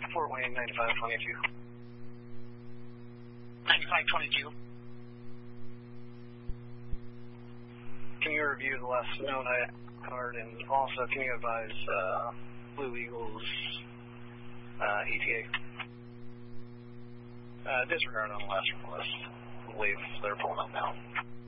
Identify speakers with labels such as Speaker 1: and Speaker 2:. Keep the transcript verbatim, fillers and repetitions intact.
Speaker 1: Fort Wayne, ninety-five twenty-two.
Speaker 2: ninety-five twenty-two.
Speaker 1: Can you review the last known card, and also can you advise uh, Blue Eagles uh, E T A? Uh, disregard on the last one list. I believe they're pulling up now.